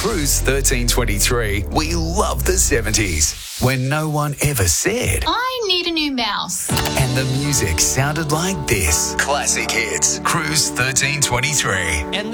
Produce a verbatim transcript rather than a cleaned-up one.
Cruise thirteen twenty-three, we love the seventies, when no one ever said. I need a new mouse. And the music sounded like this. Classic hits. Cruise thirteen twenty-three. And